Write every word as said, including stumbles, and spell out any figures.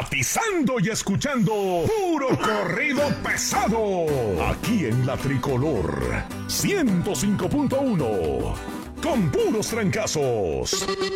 sintonizando y escuchando puro corrido pesado. Aquí en La Tricolor ciento cinco punto uno. Con puros trancazos.